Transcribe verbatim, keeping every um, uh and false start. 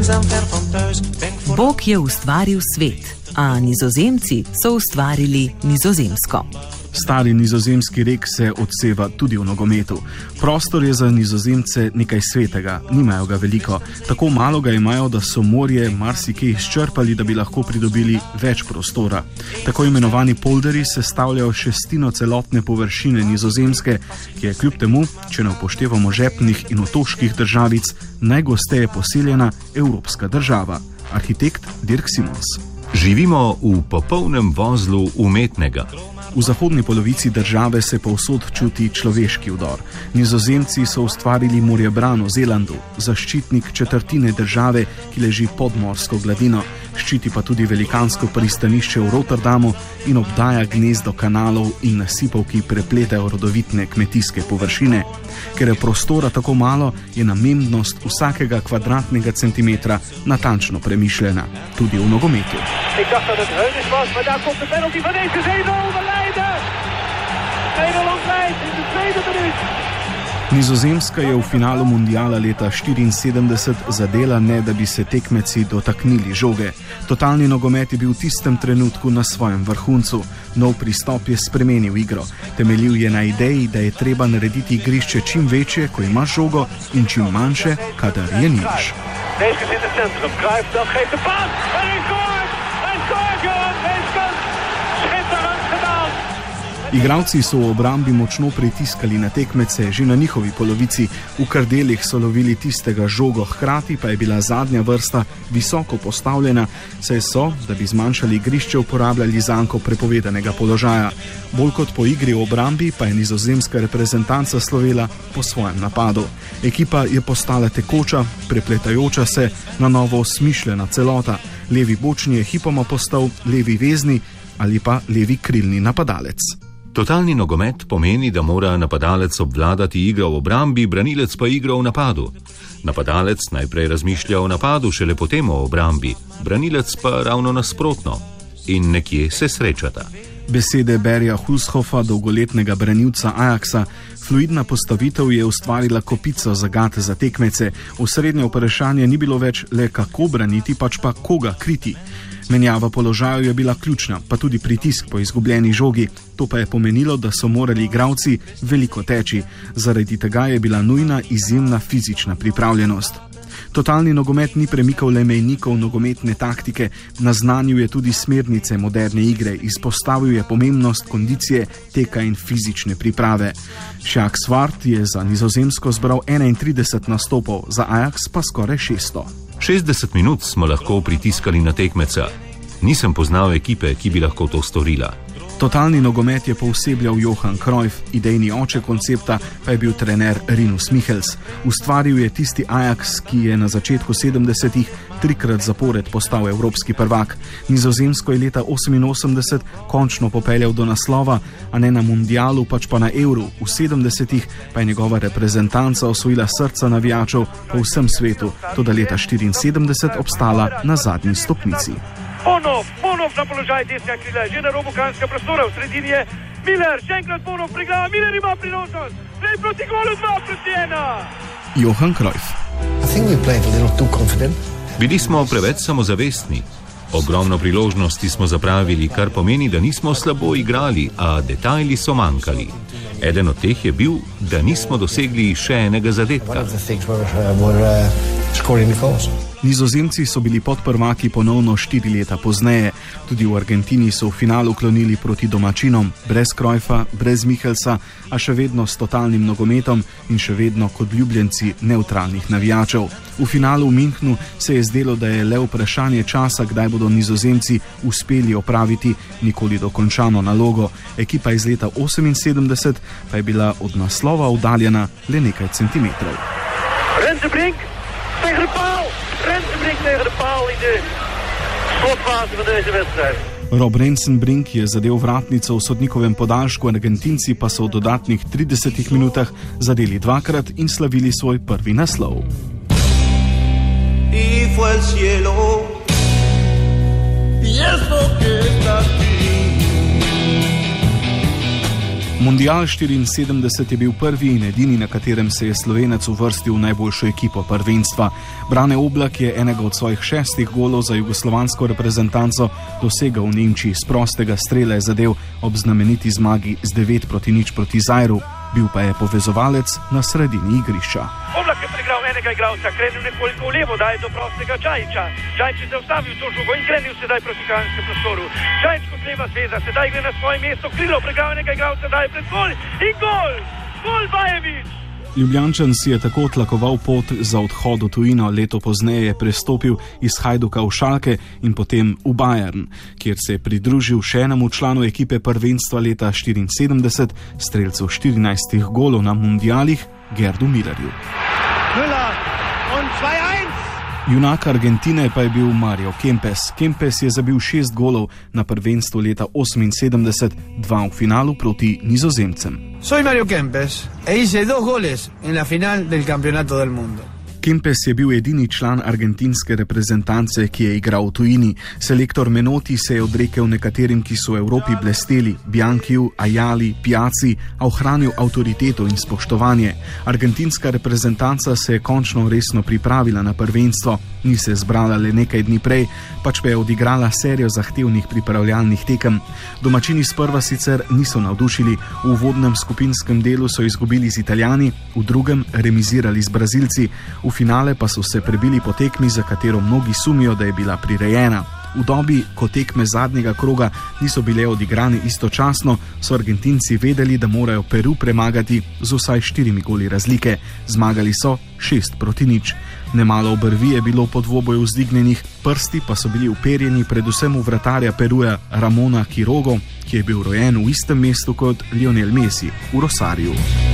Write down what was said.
Bog je ustvaril svet, a Nizozemci so ustvarili Nizozemsko. Stari nizozemski rek se odseva tudi v nogometu. Prostor je za Nizozemce nekaj svetega, nimajo ga veliko. Tako malo ga imajo, da so morje marsikaj izčrpali, da bi lahko pridobili več prostora. Tako imenovani polderi sestavljajo šestino celotne površine Nizozemske, ki je kljub temu, če ne upoštevamo žepnih in otoških državic, najgosteje poseljena evropska država. Arhitekt Dirk Simons. Živimo v popolnem vozlu umetnega. V zahodni polovici države se povsod čuti človeški vdor. Nizozemci so ustvarili morjebran v Zelandu, zaščitnik četrtine države, ki leži pod morsko gladino, ščiti pa tudi velikansko pristanišče v Rotterdamu in obdaja gnezdo kanalov in nasipov, ki prepletajo rodovitne kmetijske površine. Ker je prostora tako malo, je namembnost vsakega kvadratnega centimetra natančno premišljena, tudi v nogometu. Ik dacht dat het Heunis was, maar daar komt de penalty van deze één nul, we leiden! Nederland leidt in de tweede minuut. Nizozemska je v finalu mundiala leta štiriinsedemdeset zadela, ne da bi se tekmeci dotaknili žoge. Totalni nogomet je bil v tistem trenutku na svojem vrhuncu. Nov pristop je spremenil igro. Temeljil je na ideji, da je treba narediti igrišče čim večje, ko imaš žogo, in čim manjše, kadar je nimaš. Deze zit in het centrum. Cruijff dan geeft de paas. En hij scoort! Hij scoort, Johan Neeskens! Schitterend gedaan! Igralci so v obrambi močno pritiskali na tekmece, že na njihovi polovici. V krdelih so lovili tistega žogo, hkrati pa je bila zadnja vrsta visoko postavljena, saj so, da bi zmanjšali igrišče, uporabljali zanko prepovedanega položaja. Bolj kot po igri v obrambi pa je nizozemska reprezentanca slovela po svojem napadu. Ekipa je postala tekoča, prepletajoča se, na novo smišljena celota. Levi bočni je hipoma postal levi vezni ali pa levi krilni napadalec. Totalni nogomet pomeni, da mora napadalec obvladati igro v obrambi, branilec pa igro v napadu. Napadalec najprej razmišlja o napadu, šele potem o obrambi, branilec pa ravno nasprotno. In nekje se srečata. Besede Berja Hulshofa, dolgoletnega branilca Ajaxa, fluidna postavitev je ustvarila kopico zagat za tekmece. Osrednje vprašanje ni bilo več le kako braniti, pač pa koga kriti. Menjava položajev je bila ključna, pa tudi pritisk po izgubljeni žogi. To pa je pomenilo, da so morali igralci veliko teči. Zaradi tega je bila nujna izjemna fizična pripravljenost. Totalni nogomet ni premikal le mejnikov nogometne taktike, naznanil je tudi smernice moderne igre, izpostavil je pomembnost kondicije, teka in fizične priprave. Sjaak Zwart je za Nizozemsko zbral enaintrideset nastopov, za Ajax pa skoraj šeststo. šestdeset minut smo lahko pritiskali na tekmeca. Nisem poznal ekipe, ki bi lahko to storila. Totalni nogomet je poosebljal Johan Cruyff, idejni oče koncepta pa je bil trener Rinus Michels. Ustvaril je tisti Ajax, ki je na začetku sedemdesetih trikrat zapored postal evropski prvak. Nizozemsko je leta oseminosemdeset končno popeljal do naslova, a ne na mundialu, pač pa na Euru. V sedemdesetih pa je njegova reprezentanca osvojila srca navijačev po vsem svetu, toda leta štiriinsedemdeset obstala na zadnji stopnici. Bonov, Bonov na položaj desnega krila, že na robu kazenskega prostora, v sredini je Miller, še enkrat Bonov priglava, Miller ima priložnost, zdaj proti golu dva proti ena. Johan Cruyff. Bili smo preveč samozavestni. Ogromno priložnosti smo zapravili, kar pomeni, da nismo slabo igrali, a detajli so manjkali. Eden od teh je bil, da nismo dosegli še enega zadetka. Nizozemci so bili podprvaki ponovno štiri leta pozneje. Tudi v Argentini so v finalu klonili proti domačinom, brez Cruyffa, brez Michelsa, a še vedno s totalnim nogometom in še vedno kot ljubljenci nevtralnih navijačev. V finalu v Münchnu se je zdelo, da je le vprašanje časa, kdaj bodo Nizozemci uspeli opraviti nikoli dokončano nalogo. Ekipa iz leta oseminsedemdeset pa je bila od naslova oddaljena le nekaj centimetrov. Rensenbrink tegen de paal! Rensenbrink tegen de paal in de slotfase van deze wedstrijd. Rob Rensenbrink je zadel vratnico v sodnikovem podaljšku, Argentinci pa so v dodatnih tridesetih minutah zadeli dvakrat in slavili svoj prvi naslov. Y fue el cielo y eso que está aquí. Mundial štiriinsedemdeset je bil prvi in edini, na katerem se je Slovenec uvrstil v najboljšo ekipo prvenstva. Brane Oblak je enega od svojih šestih golov za jugoslovansko reprezentanco dosegel v Nemčiji, s prostega strela je zadev ob znameniti zmagi z devet proti nič proti Zajru, bil pa je povezovalec na sredini igrišča. Oblak je prigral enega igralca, krenil nekoliko v levo, daj do prostega Čajiča. Čajič je zaustavil to žogo in krenil sedaj proti kazenskemu prostoru. Čajič kot leva zveza, sedaj gre na svoje mesto, krilo, prigral enega igralca, daj pred gol in gol! Gol Bajević! Ljubljančan si je tako tlakoval pot za odhod v tujino, leto pozneje je prestopil iz Hajduka v Schalke in potem v Bayern, kjer se je pridružil še enemu članu ekipe prvenstva leta štiriinsedemdeset, strelcu štirinajstih golov na mundialih, Gerdu Millerju. Junak Argentine pa je bil Mario Kempes. Kempes je zabil šest golov na prvenstvu leta oseminsedemdeset, dva v finalu proti Nizozemcem. Soy Mario Kempes e hice dos goles en la final del Campeonato del Mundo. Kempes je bil edini član argentinske reprezentance, ki je igral v tujini. Selektor Menotti se je odrekel nekaterim, ki so v Evropi blesteli, Bianchiju, Ayali, Piazzi, a ohranil avtoriteto in spoštovanje. Argentinska reprezentanca se je končno resno pripravila na prvenstvo, ni se zbrala le nekaj dni prej, pač pa je odigrala serijo zahtevnih pripravljalnih tekem. Domačini sprva sicer niso navdušili, v uvodnem skupinskem delu so izgubili z Italijani, v drugem remizirali z Brazilci, v finale pa so se prebili po tekmi, za katero mnogi sumijo, da je bila prirejena. V dobi, ko tekme zadnjega kroga niso bile odigrane istočasno, so Argentinci vedeli, da morajo Peru premagati z vsaj štirimi goli razlike. Zmagali so šest proti nič. Nemalo obrvi je bilo po dvoboju vzdignjenih, prsti pa so bili uperjeni predvsem v vratarja Peruja Ramona Quirogo, ki je bil rojen v istem mestu kot Lionel Messi, v Rosariju.